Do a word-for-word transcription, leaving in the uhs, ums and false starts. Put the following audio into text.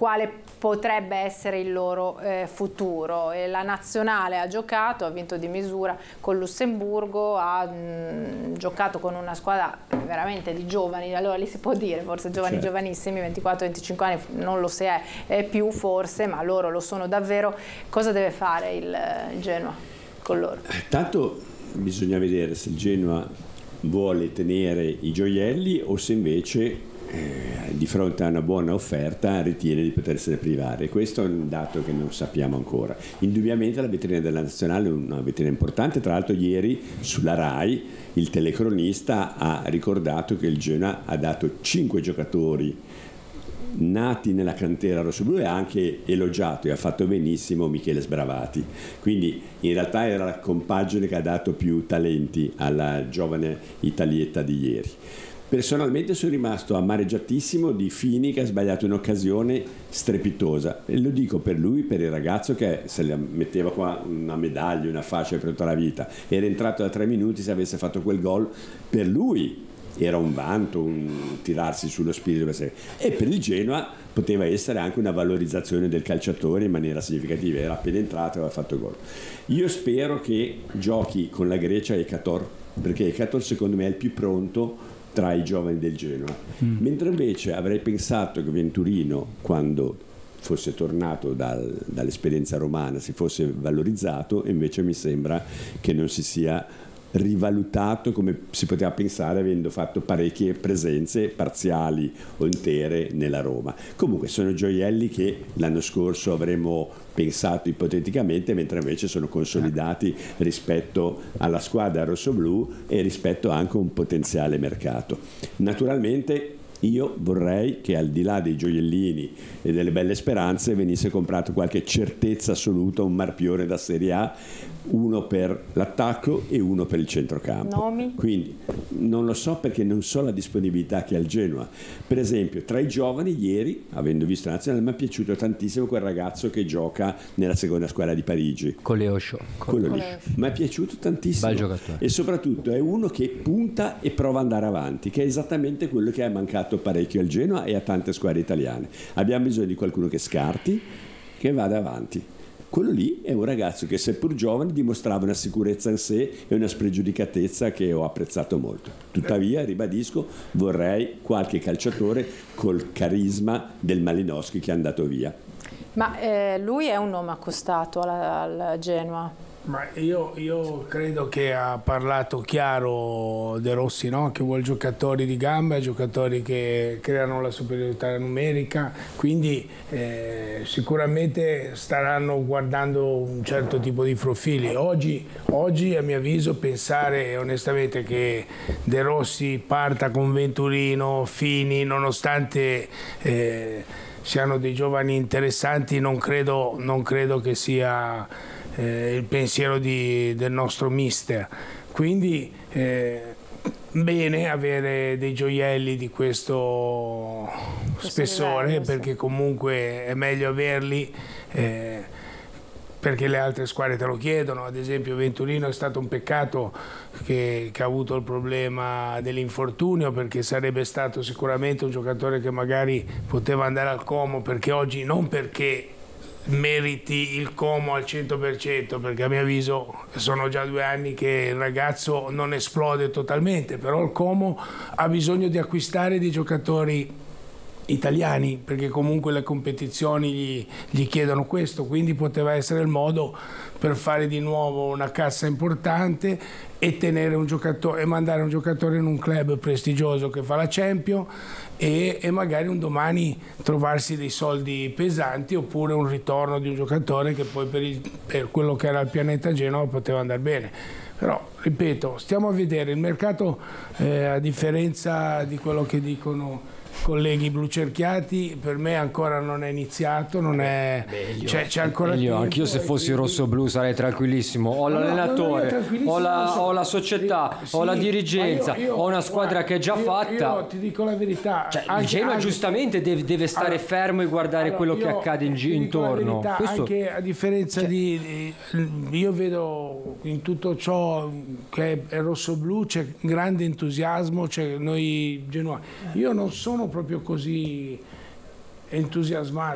quale potrebbe essere il loro eh, futuro. E la nazionale ha giocato, ha vinto di misura con Lussemburgo, ha mh, giocato con una squadra veramente di giovani, allora lì si può dire, forse giovani certo. giovanissimi, ventiquattro venticinque anni, non lo si è eh, più forse, ma loro lo sono davvero. Cosa deve fare il, il Genoa con loro? Tanto bisogna vedere se il Genoa vuole tenere i gioielli o se invece Eh, di fronte a una buona offerta ritiene di potersene privare. Questo è un dato che non sappiamo ancora. Indubbiamente la vetrina della nazionale è una vetrina importante. Tra l'altro ieri sulla RAI il telecronista ha ricordato che il Genoa ha dato cinque giocatori nati nella cantera rossoblu e ha anche elogiato e ha fatto benissimo Michele Sbravati, quindi in realtà era la compagine che ha dato più talenti alla giovane italietta di ieri. Personalmente sono rimasto amareggiatissimo di Fini che ha sbagliato un'occasione strepitosa, e lo dico per lui, per il ragazzo che se le metteva qua una medaglia, una fascia per tutta la vita, era entrato da tre minuti, se avesse fatto quel gol per lui era un vanto, un tirarsi sullo spirito, e per il Genoa poteva essere anche una valorizzazione del calciatore in maniera significativa, era appena entrato e aveva fatto gol. Io spero che giochi con la Grecia Ekator, perché Ekator secondo me è il più pronto tra i giovani del Genoa, mm. mentre invece avrei pensato che Venturino, quando fosse tornato dal, dall'esperienza romana, si fosse valorizzato, e invece mi sembra che non si sia rivalutato come si poteva pensare avendo fatto parecchie presenze parziali o intere nella Roma. Comunque sono gioielli che l'anno scorso avremmo pensato ipoteticamente, mentre invece sono consolidati rispetto alla squadra rossoblù e rispetto anche a un potenziale mercato. Naturalmente io vorrei che al di là dei gioiellini e delle belle speranze venisse comprato qualche certezza assoluta, un marpione da Serie A, uno per l'attacco e uno per il centrocampo. Nomi? Quindi non lo so, perché non so la disponibilità che ha il Genoa. Per esempio tra i giovani ieri, avendo visto la nazionale, mi è piaciuto tantissimo quel ragazzo che gioca nella seconda squadra di Parigi, Coleosho. quello lì mi è piaciuto tantissimo, bel giocatore, e soprattutto è uno che punta e prova ad andare avanti, che è esattamente quello che è mancato parecchio al Genoa e a tante squadre italiane. Abbiamo bisogno di qualcuno che scarti, che vada avanti. Quello lì è un ragazzo che, seppur giovane, dimostrava una sicurezza in sé e una spregiudicatezza che ho apprezzato molto. Tuttavia, ribadisco, vorrei qualche calciatore col carisma del Malinowski che è andato via. Ma eh, lui è un nome accostato alla, al Genoa? Ma io, io credo che ha parlato chiaro De Rossi, no? Che vuole giocatori di gamba, giocatori che creano la superiorità numerica, quindi eh, sicuramente staranno guardando un certo tipo di profili. Oggi, oggi a mio avviso pensare onestamente che De Rossi parta con Venturino, Fini, nonostante eh, siano dei giovani interessanti, non credo, non credo che sia Eh, il pensiero di, del nostro mister, quindi eh, bene avere dei gioielli di questo, questo spessore livello, perché sì. Comunque è meglio averli eh, perché le altre squadre te lo chiedono. Ad esempio Venturino è stato un peccato che, che ha avuto il problema dell'infortunio, perché sarebbe stato sicuramente un giocatore che magari poteva andare al Como, perché oggi non perché meriti il Como al cento per cento, perché a mio avviso sono già due anni che il ragazzo non esplode totalmente, però il Como ha bisogno di acquistare dei giocatori italiani, perché comunque le competizioni gli, gli chiedono questo, quindi poteva essere il modo per fare di nuovo una cassa importante e tenere un giocatore e mandare un giocatore in un club prestigioso che fa la Champions e, e magari un domani trovarsi dei soldi pesanti, oppure un ritorno di un giocatore che poi per, il, per quello che era il pianeta Genova poteva andare bene. Però, ripeto, stiamo a vedere il mercato, eh, a differenza di quello che dicono colleghi blucerchiati, per me ancora non è iniziato, non è c'è, c'è ancora io, anch'io se fossi quindi... rosso-blu sarei tranquillissimo, ho no, l'allenatore, no, no, ho, la, so. ho la società, sì, ho la dirigenza, io, io, ho una squadra guarda, che è già io, fatta. Io ti dico la verità, cioè, anche, il Genoa anche, giustamente deve, deve stare allora, fermo e guardare allora, quello che accade in, intorno. Verità, Questo... Anche a differenza cioè... di, di io vedo in tutto ciò che è rosso-blu c'è grande entusiasmo, c'è noi Genoa. Io non sono proprio così entusiasmato.